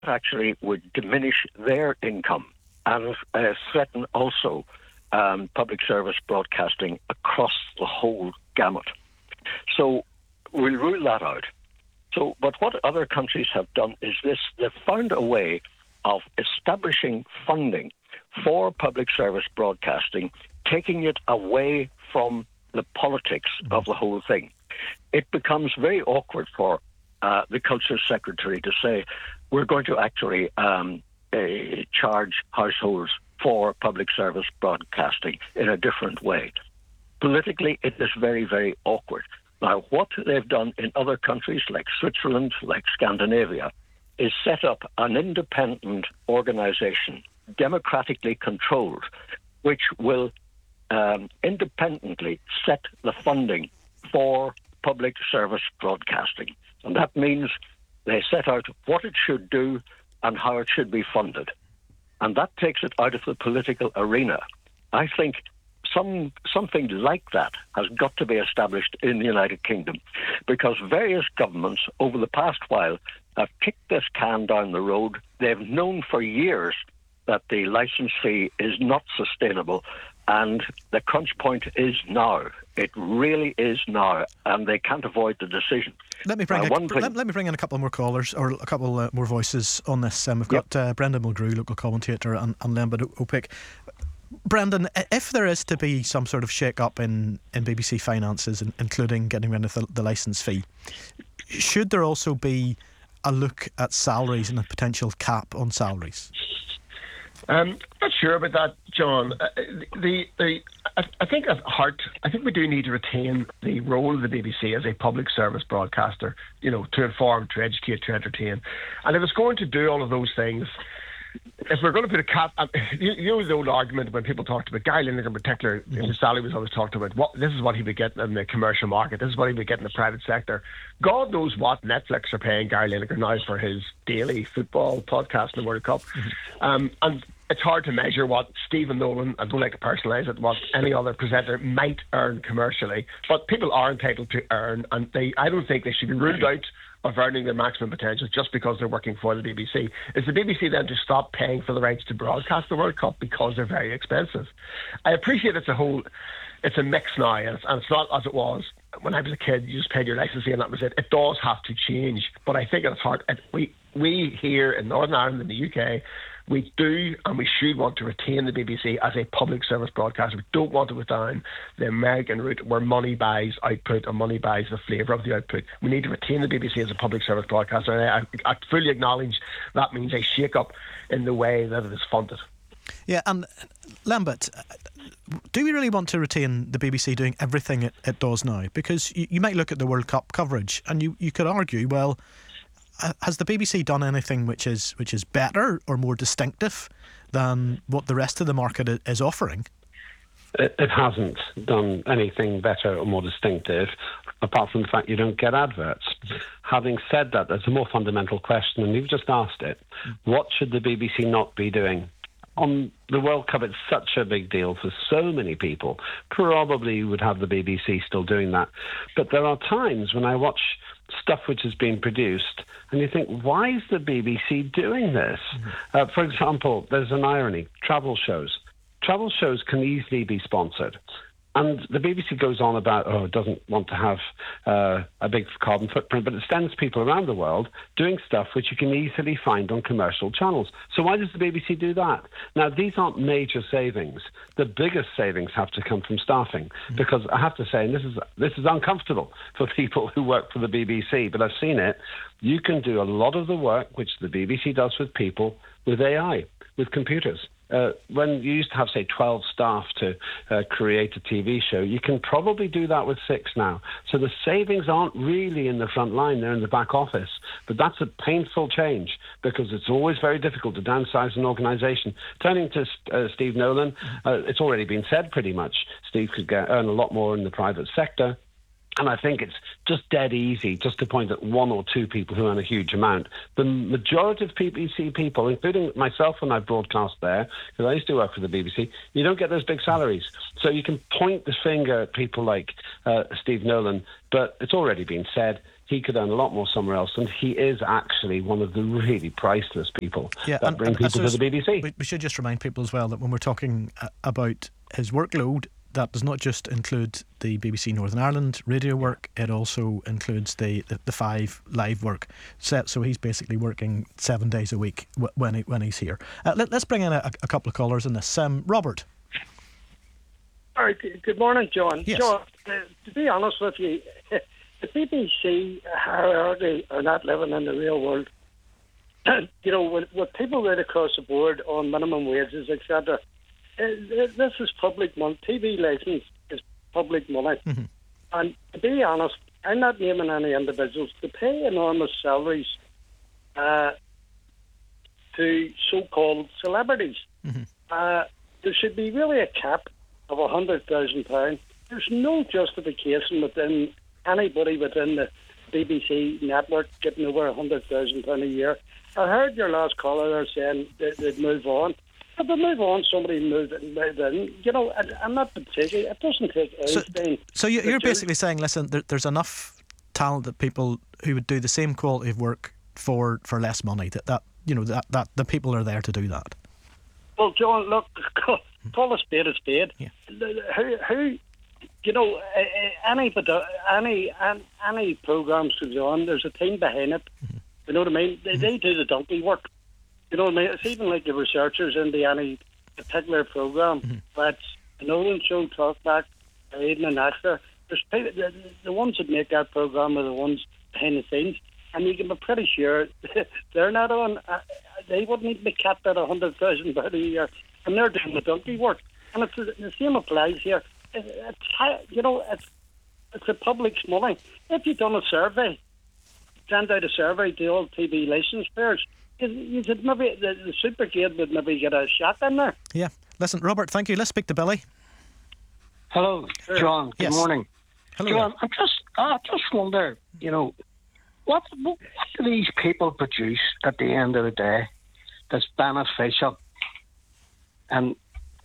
actually would diminish their income and threaten also public service broadcasting across the whole gamut. So we'll rule that out. So, but what other countries have done is this: they've found a way of establishing funding for public service broadcasting, taking it away from the politics of the whole thing. It becomes very awkward for the Culture Secretary to say, we're going to actually charge households for public service broadcasting in a different way. Politically, it is very, very awkward. Now, what they've done in other countries like Switzerland, like Scandinavia, is set up an independent organisation, democratically controlled, which will independently set the funding for public service broadcasting. And that means they set out what it should do and how it should be funded. And that takes it out of the political arena. I think something like that has got to be established in the United Kingdom, because various governments over the past while have kicked this can down the road. They've known for years that the licence fee is not sustainable, and the crunch point is now. It really is now, and they can't avoid the decision. Let me bring in a couple more callers, or a couple more voices on this. We've got Brendan Mulgrew, local commentator, and Lembit Öpik. Brendan, if there is to be some sort of shake-up in BBC finances, including getting rid of the licence fee, should there also be a look at salaries and a potential cap on salaries? Not sure about that, John. I think at heart, I think we do need to retain the role of the BBC as a public service broadcaster, to inform, to educate, to entertain. And if it's going to do all of those things, if we're going to put a cap, the old argument when people talked about Gary Lineker in particular, his salary was always talked about, this is what he would get in the commercial market, this is what he would get in the private sector. God knows what Netflix are paying Gary Lineker now for his daily football podcast in the World Cup. And it's hard to measure what Stephen Nolan, I don't like to personalise it, what any other presenter might earn commercially. But people are entitled to earn, and I don't think they should be ruled out of earning their maximum potential just because they're working for the BBC. Is the BBC then to stop paying for the rights to broadcast the World Cup because they're very expensive? I appreciate it's a mix now, and it's not as it was when I was a kid. You just paid your licence fee and that was it. It does have to change, but I think at its heart, we here in Northern Ireland, in the UK, we do and we should want to retain the BBC as a public service broadcaster. We don't want to go down the American route where money buys output and money buys the flavour of the output. We need to retain the BBC as a public service broadcaster, and I fully acknowledge that means a shake-up in the way that it is funded. Yeah, and Lambert, do we really want to retain the BBC doing everything it does now? Because you might look at the World Cup coverage and you could argue, well, has the BBC done anything which is better or more distinctive than what the rest of the market is offering? It hasn't done anything better or more distinctive, apart from the fact you don't get adverts. Having said that, there's a more fundamental question, and you've just asked it. What should the BBC not be doing? On the World Cup, it's such a big deal for so many people. Probably you would have the BBC still doing that. But there are times when I watch stuff which has been produced and you think, why is the BBC doing this? For example, there's an irony. Travel shows. Travel shows can easily be sponsored. And the BBC goes on about, it doesn't want to have a big carbon footprint, but it sends people around the world doing stuff which you can easily find on commercial channels. So why does the BBC do that? Now, these aren't major savings. The biggest savings have to come from staffing, because I have to say, and this is uncomfortable for people who work for the BBC, but I've seen it, you can do a lot of the work which the BBC does with people with AI, with computers. When you used to have, say, 12 staff to create a TV show, you can probably do that with 6 now. So the savings aren't really in the front line, they're in the back office. But that's a painful change, because it's always very difficult to downsize an organisation. Turning to Steve Nolan, it's already been said pretty much. Steve could earn a lot more in the private sector. And I think it's just dead easy just to point at 1 or 2 people who earn a huge amount. The majority of BBC people, including myself when I broadcast there, because I used to work for the BBC, you don't get those big salaries. So you can point the finger at people like Steve Nolan, but it's already been said, he could earn a lot more somewhere else, and he is actually one of the really priceless people that bring people to the BBC. We should just remind people as well that when we're talking about his workload, that does not just include the BBC Northern Ireland radio work, it also includes the 5 live work set. So he's basically working 7 days a week when he's here. Let's bring in a couple of callers in this. Robert. All right, good morning, John. Yes. John, to be honest with you, the BBC are not living in the real world. You know, with people right across the board on minimum wages, etc., this is public money. TV license is public money. Mm-hmm. And to be honest, I'm not naming any individuals. To pay enormous salaries to so-called celebrities, mm-hmm. There should be really a cap of £100,000. There's no justification within anybody within the BBC network getting over £100,000 a year. I heard your last caller there saying they'd move on. If they move on, somebody moved in. You know, I'm not particular. It doesn't take Einstein. So you're basically saying, listen, there's enough talented people who would do the same quality of work for less money. That the people are there to do that. Well, John, look, call a spade a spade. Yeah. Who, you know, any programs goes on, there's a team behind it. Mm-hmm. You know what I mean? They do the donkey work. You know what I mean? It's even like the researchers into any particular program. Mm-hmm. That's the Nolan Show, Talkback, Aiden and Axter. There's people, the ones that make that program are the ones behind the scenes, and you can be pretty sure they're not on. They wouldn't even be capped at £100,000 a year, and they're doing the donkey work. And it's the same applies here. It's the public's money. If you've done a survey, send out a survey to all TV licence payers, you could maybe the Supergate would maybe get a shot in there. Yeah. Listen, Robert, thank you. Let's speak to Billy. Hello, John. Good morning. Hello. John, I just wonder, you know, what do these people produce at the end of the day that's beneficial? And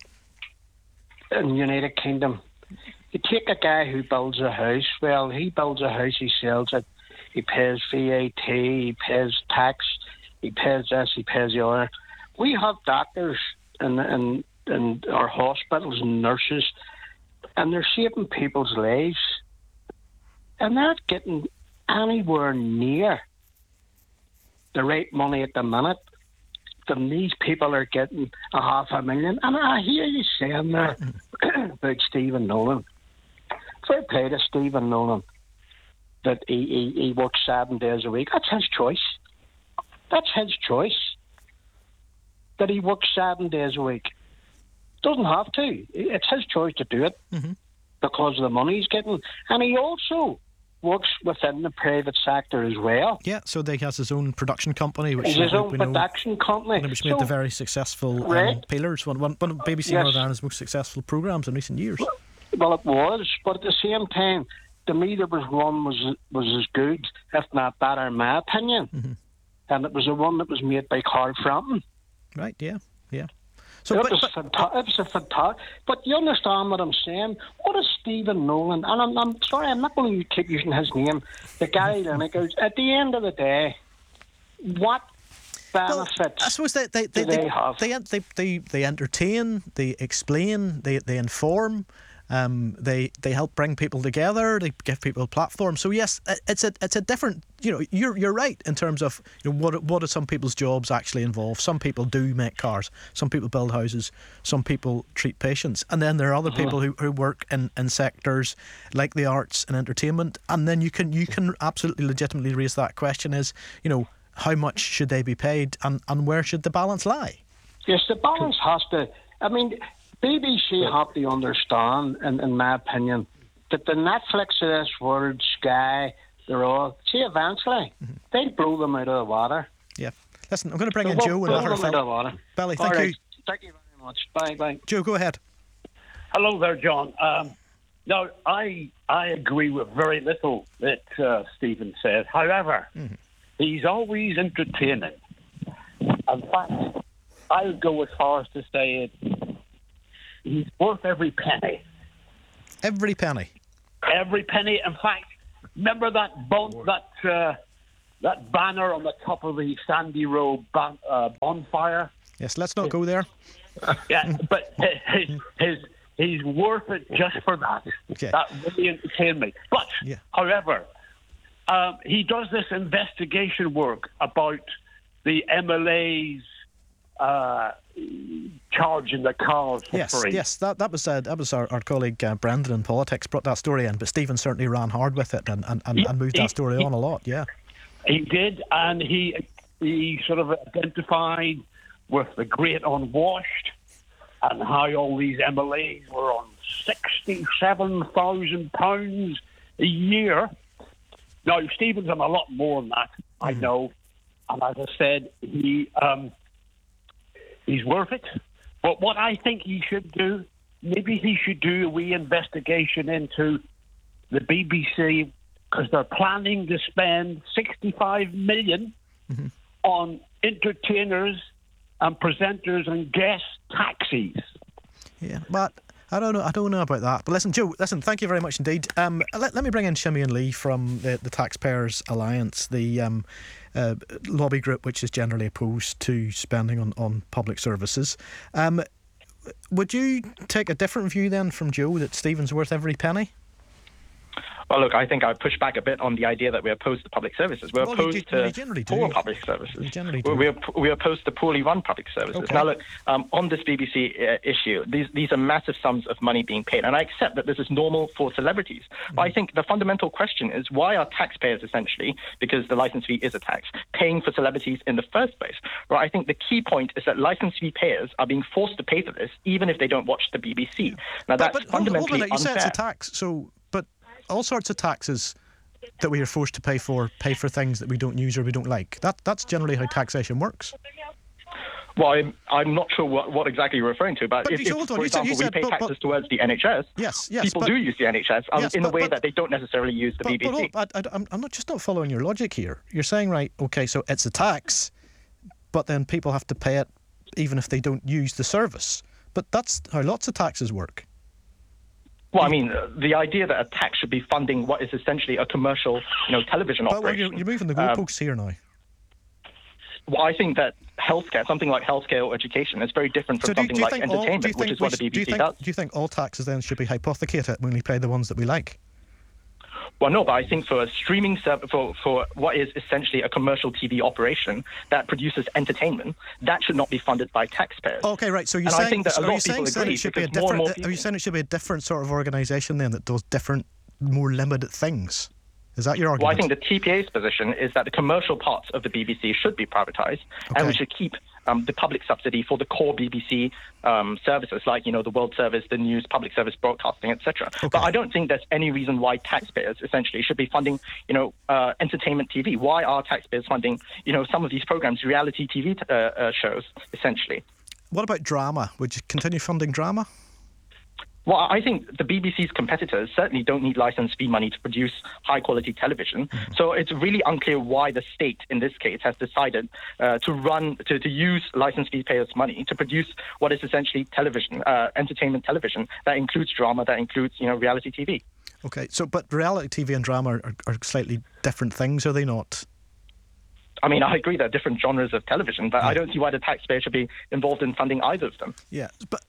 in the United Kingdom, you take a guy who builds a house. Well, he builds a house, he sells it, he pays VAT, he pays tax, he pays this, he pays the other. We have doctors in our hospitals and nurses, and they're saving people's lives. And they're not getting anywhere near the right money at the minute than these people are getting $500,000. And I hear you saying there about Stephen Nolan. Fair play to Stephen Nolan that he works 7 days a week. That's his choice. That's his choice. That he works 7 days a week. Doesn't have to. It's his choice to do it because of the money he's getting. And he also works within the private sector as well. Yeah, so he has his own production company, which his own production company, which made the very successful Peelers, one of BBC Northern Ireland's most successful programmes in recent years. Well, it was, but at the same time, to me, there was one was as good, if not better, in my opinion. Mm-hmm. And it was the one that was made by Carl Frampton. Right, yeah. So it was a fantastic. But you understand what I'm saying? What is Stephen Nolan? And I'm sorry, I'm not going to keep using his name. The guy goes, at the end of the day, what benefits I suppose they have? They entertain, they explain, they inform. They help bring people together. They give people a platform. So yes, it's a different. You know, you're right in terms of what do some people's jobs actually involve. Some people do make cars. Some people build houses. Some people treat patients. And then there are other people who work in sectors like the arts and entertainment. And then you can absolutely legitimately raise that question: is how much should they be paid, and where should the balance lie? Yes, the balance has to. I mean, BBC have to understand, in my opinion, that the Netflix of this world, Sky, they're all, eventually, they'll blow them out of the water. Yeah. Listen, I'm going to bring in Joe and Billy, thank you. Thank you very much. Bye. Joe, go ahead. Hello there, John. No, I agree with very little that Stephen said. However, he's always entertaining. In fact, I would go as far as to say he's worth every penny. Every penny? Every penny. In fact, Remember that that banner on the top of the Sandy Row bonfire? Yes, let's not go there. Yeah, but he's worth it just for that. Okay. That really entertained me. But, however, he does this investigation work about the MLAs charging the cars for free. Yes, that was our colleague Brendan in politics brought that story in, but Stephen certainly ran hard with it and moved that story on a lot. Yeah, he did, and he sort of identified with the Great Unwashed and how all these MLAs were on £67,000 a year. Now, Stephen's on a lot more than that, I know. And as I said, he's worth it. But what I think he should do, maybe he should do a wee investigation into the BBC, because they're planning to spend $65 million on entertainers and presenters and guest taxis. Yeah, but I don't know about that. But listen, Joe, thank you very much indeed. Let me bring in Simeon Lee from the Taxpayers Alliance, the lobby group which is generally opposed to spending on public services. Would you take a different view then from Joe, that Stephen's worth every penny? Well, look, I think I would push back a bit on the idea that we're opposed to public services. We're opposed to poor public services. We're opposed to poorly run public services. Okay. Now, look, on this BBC issue, these are massive sums of money being paid, and I accept that this is normal for celebrities. But I think the fundamental question is, why are taxpayers, essentially, because the license fee is a tax, paying for celebrities in the first place? Right? I think the key point is that license fee payers are being forced to pay for this, even if they don't watch the BBC. Now, that's fundamentally unfair. You said it's a tax, but all sorts of taxes that we are forced to pay for things that we don't use or we don't like. That's generally how taxation works. Well, I'm not sure what exactly you're referring to, but if for example, we pay taxes towards the NHS, people do use the NHS in a way that they don't necessarily use the BBC. I'm not following your logic here. You're saying, right, okay, so it's a tax, but then people have to pay it even if they don't use the service. But that's how lots of taxes work. Well, I mean, the idea that a tax should be funding what is essentially a commercial, television operation. Well, you're moving the goalposts here now. Well, I think that healthcare, something like healthcare or education, is very different from something like entertainment, which is what the BBC does. Do you think all taxes then should be hypothecated and we only pay the ones that we like? Well, no, but I think for a streaming service, for what is essentially a commercial TV operation that produces entertainment, that should not be funded by taxpayers. Okay, right. So you're saying, I think that a lot of people agree, it should be a different. Are you saying it should be a different sort of organisation then that does different, more limited things? Is that your argument? Well, I think the TPA's position is that the commercial parts of the BBC should be privatised, and we should keep the public subsidy for the core BBC services, like, the World Service, the news, public service broadcasting, etc. Okay. But I don't think there's any reason why taxpayers essentially should be funding, entertainment TV. Why are taxpayers funding, some of these programs, reality TV shows, essentially? What about drama? Would you continue funding drama? Well, I think the BBC's competitors certainly don't need license fee money to produce high-quality television. Mm-hmm. So it's really unclear why the state, in this case, has decided to use license fee payers' money to produce what is essentially television, entertainment television, that includes drama, that includes, reality TV. Okay, but reality TV and drama are slightly different things, are they not? I mean, I agree they're different genres of television, but I don't see why the taxpayer should be involved in funding either of them. Yeah, but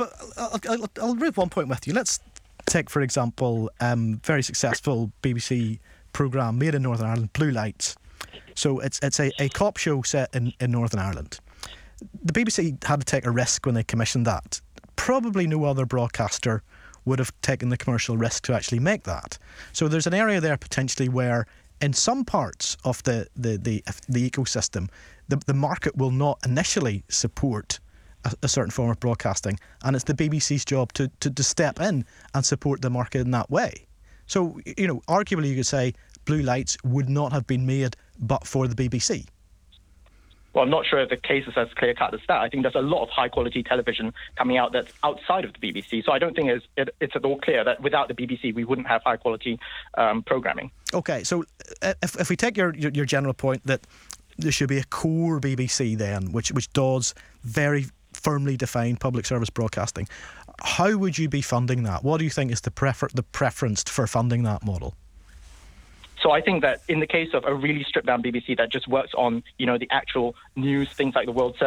I'll raise one point with you. Let's take, for example, very successful BBC programme made in Northern Ireland, Blue Lights. So it's a cop show set in Northern Ireland. The BBC had to take a risk when they commissioned that. Probably no other broadcaster would have taken the commercial risk to actually make that. So there's an area there potentially where, in some parts of the ecosystem, the market will not initially support a certain form of broadcasting, and it's the BBC's job to step in and support the market in that way. So, arguably you could say Blue Lights would not have been made but for the BBC. Well, I'm not sure if the case is as clear-cut as that. I think there's a lot of high-quality television coming out that's outside of the BBC. So I don't think it's at all clear that without the BBC we wouldn't have high-quality programming. Okay, so if we take your general point that there should be a core BBC then, which does very firmly define public service broadcasting, how would you be funding that? What do you think is the preference for funding that model? So I think that in the case of a really stripped down BBC that just works on, the actual news, things like the World Service,